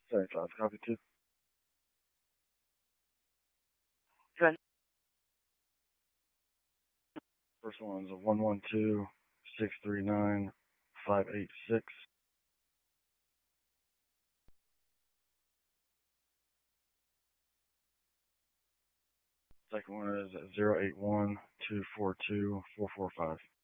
75, copy 2. Run. First one's a 112-639-586. Second one is 081-242-445.